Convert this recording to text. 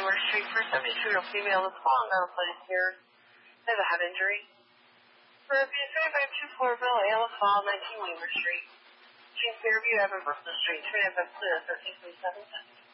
Weaver Street for a 72-year-old female that's fallen down a flight of stairs. They have a head injury. For a PSA 52 Floorville, Alice Fall, 19 Weaver Street. Between Fairview Avenue, Brooklyn Street, 2 FM, 1337.